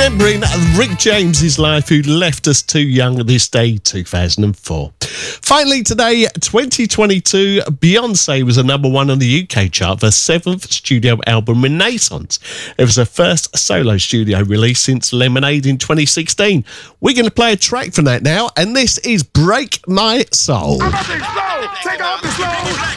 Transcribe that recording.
Remembering Rick James's life, who left us too young this day, 2004. Finally today, 2022, Beyonce was a number one on the UK chart for her 7th studio album, Renaissance. It was her first solo studio release since Lemonade in 2016. We're going to play a track from that now, and this is Break My Soul. I'm up and slow. Take off the slow.